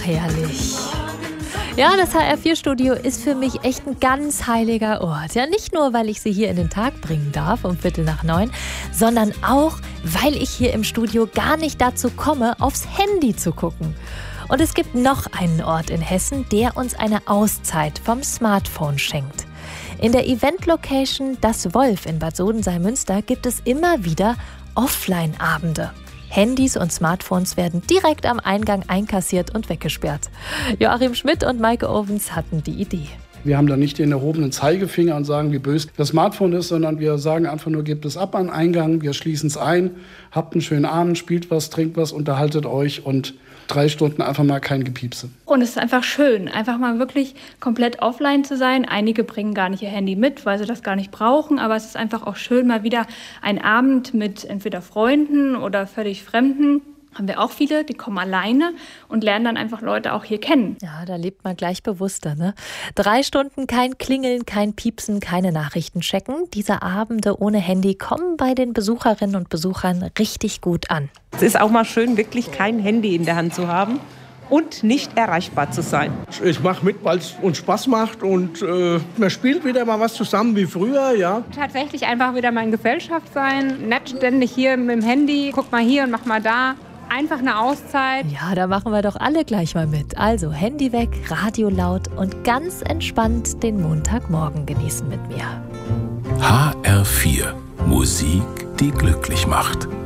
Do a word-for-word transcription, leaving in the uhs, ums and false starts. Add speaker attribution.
Speaker 1: herrlich. Ja, das H R vier Studio ist für mich echt ein ganz heiliger Ort. Ja, nicht nur, weil ich Sie hier in den Tag bringen darf um Viertel nach neun, sondern auch, weil ich hier im Studio gar nicht dazu komme, aufs Handy zu gucken. Und es gibt noch einen Ort in Hessen, der uns eine Auszeit vom Smartphone schenkt. In der Event-Location Das Wolf in Bad Sodenseil-Münster gibt es immer wieder Offline-Abende. Handys und Smartphones werden direkt am Eingang einkassiert und weggesperrt. Joachim Schmidt und Maike Ovens hatten die Idee.
Speaker 2: Wir haben da nicht den erhobenen Zeigefinger und sagen, wie böse das Smartphone ist, sondern wir sagen einfach nur, gebt es ab an Eingang, wir schließen es ein, habt einen schönen Abend, spielt was, trinkt was, unterhaltet euch und drei Stunden einfach mal kein Gepiepse.
Speaker 3: Und es ist einfach schön, einfach mal wirklich komplett offline zu sein. Einige bringen gar nicht ihr Handy mit, weil sie das gar nicht brauchen, aber es ist einfach auch schön, mal wieder einen Abend mit entweder Freunden oder völlig Fremden. Haben wir auch viele, die kommen alleine und lernen dann einfach Leute auch hier kennen.
Speaker 1: Ja, da lebt man gleich bewusster, ne? Drei Stunden kein Klingeln, kein Piepsen, keine Nachrichten checken. Diese Abende ohne Handy kommen bei den Besucherinnen und Besuchern richtig gut an.
Speaker 4: Es ist auch mal schön, wirklich kein Handy in der Hand zu haben und nicht erreichbar zu sein.
Speaker 5: Ich mache mit, weil es uns Spaß macht und äh, man spielt wieder mal was zusammen wie früher, ja.
Speaker 6: Tatsächlich einfach wieder mal in Gesellschaft sein, nicht ständig hier mit dem Handy, guck mal hier und mach mal da. Einfach eine Auszeit.
Speaker 1: Ja, da machen wir doch alle gleich mal mit. Also Handy weg, Radio laut und ganz entspannt den Montagmorgen genießen mit mir.
Speaker 7: H R vier. Musik, die glücklich macht.